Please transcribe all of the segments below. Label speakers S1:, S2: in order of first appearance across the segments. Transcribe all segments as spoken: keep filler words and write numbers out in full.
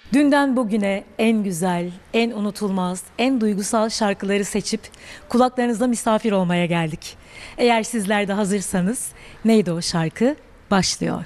S1: Dünden bugüne en güzel, en unutulmaz, en duygusal şarkıları seçip kulaklarınızda misafir olmaya geldik. Eğer sizler de hazırsanız neydi o şarkı? Başlıyor.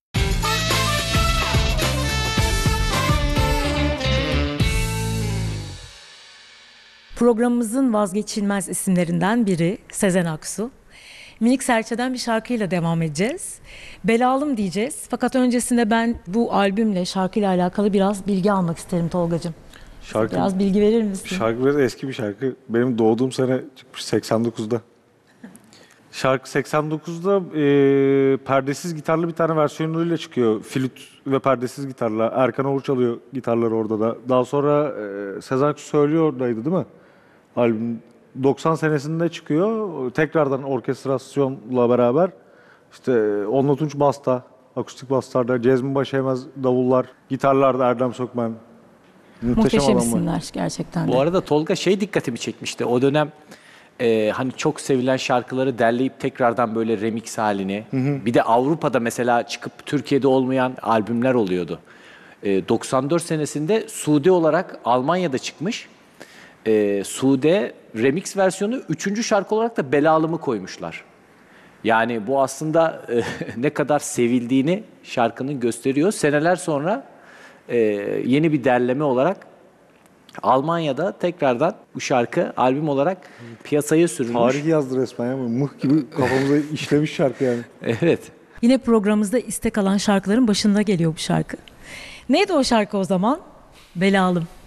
S1: Programımızın vazgeçilmez isimlerinden biri Sezen Aksu. Minik Serçe'den bir şarkıyla devam edeceğiz. Belalım diyeceğiz. Fakat öncesinde ben bu albümle, şarkıyla alakalı biraz bilgi almak isterim Tolgacığım.
S2: Şarkı,
S1: Biraz bilgi verir misin?
S2: Şarkı biraz eski bir şarkı. Benim doğduğum sene çıkmış seksen dokuzda. Şarkı seksen dokuzda e, perdesiz gitarlı bir tane versiyonuyla çıkıyor. Flüt ve perdesiz gitarla. Erkan Oğur çalıyor gitarları orada da. Daha sonra e, Sezen Aksu söylüyor oradaydı değil mi? Albüm doksan senesinde çıkıyor. Tekrardan orkestrasyonla beraber işte Onno Tunç basta, akustik baslarda, Cezmi Başaymaz davullar, gitarlarda Erdem Sökmen. Muhteşem,
S1: Muhteşem
S2: adam var.
S1: isimler gerçekten de.
S3: Bu arada Tolga şey dikkatimi çekmişti. O dönem e, hani çok sevilen şarkıları derleyip tekrardan böyle remix halini. Hı hı. Bir de Avrupa'da mesela çıkıp Türkiye'de olmayan albümler oluyordu. E, doksan dört senesinde Sude olarak Almanya'da çıkmış. E, Sude remix versiyonu üçüncü şarkı olarak da Belalım'ı koymuşlar. Yani bu aslında e, ne kadar sevildiğini şarkının gösteriyor. Seneler sonra e, yeni bir derleme olarak Almanya'da tekrardan bu şarkı albüm olarak piyasaya sürülmüş.
S2: Tarih yazdı resmen ya. Mıh gibi kafamıza işlemiş şarkı yani.
S3: Evet.
S1: Yine programımızda istek alan şarkıların başında geliyor bu şarkı. Neydi o şarkı o zaman? Belalım.